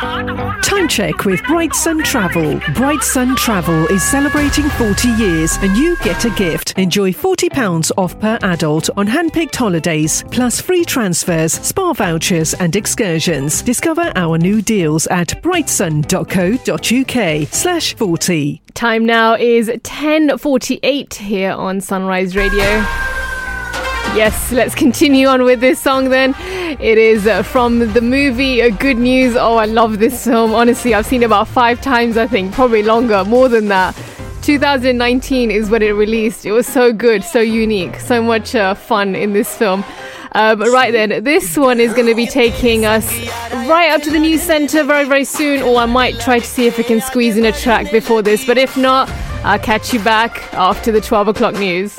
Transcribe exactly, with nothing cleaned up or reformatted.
Time check with Bright Sun Travel. Bright Sun Travel is celebrating forty years and you get a gift. Enjoy forty pounds off per adult on hand-picked holidays, plus free transfers, spa vouchers and excursions. Discover our new deals at brightsun.co.uk slash 40. Time now is ten forty-eight here on Sunrise Radio. Yes, let's continue on with this song then. It is uh, from the movie uh, Good News. Oh, I love this film. Honestly, I've seen it about five times, I think. Probably longer, more than that. twenty nineteen is when it released. It was so good, so unique. So much uh, fun in this film. Uh, but right then, this one is going to be taking us right up to the news centre very, very soon. Or I might try to see if we can squeeze in a track before this. But if not, I'll catch you back after the twelve o'clock news.